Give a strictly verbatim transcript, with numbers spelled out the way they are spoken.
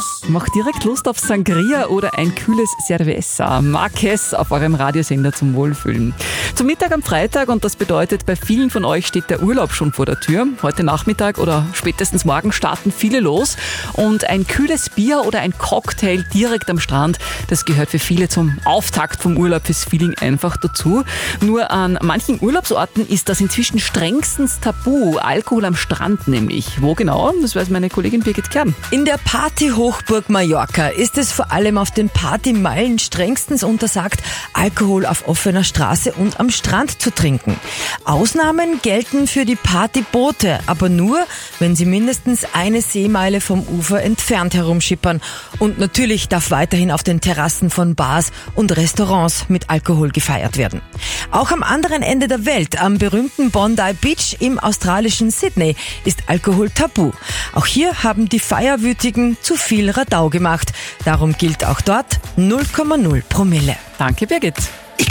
Macht direkt Lust auf Sangria oder ein kühles Cerveza. Marquez auf eurem Radiosender zum Wohlfühlen. Zum Mittag am Freitag, und das bedeutet, bei vielen von euch steht der Urlaub schon vor der Tür. Heute Nachmittag oder spätestens morgen starten viele los. Und ein kühles Bier oder ein Cocktail direkt am Strand, das gehört für viele zum Auftakt vom Urlaub, fürs Feeling einfach dazu. Nur an manchen Urlaubsorten ist das inzwischen strengstens tabu. Alkohol am Strand nämlich. Wo genau? Das weiß meine Kollegin Birgit Kern. In der Partyhochburg Mallorca ist es vor allem auf den Partymeilen strengstens untersagt, Alkohol auf offener Straße und am Strand zu trinken. Ausnahmen gelten für die Partyboote, aber nur, wenn sie mindestens eine Seemeile vom Ufer entfernt herumschippern. Und natürlich darf weiterhin auf den Terrassen von Bars und Restaurants mit Alkohol gefeiert werden. Auch am anderen Ende der Welt, am berühmten Bondi Beach im australischen Sydney, ist Alkohol tabu. Auch hier haben die Feierwütigen zu viel Radau gemacht. Darum gilt auch dort null Komma null Promille. Danke, Birgit.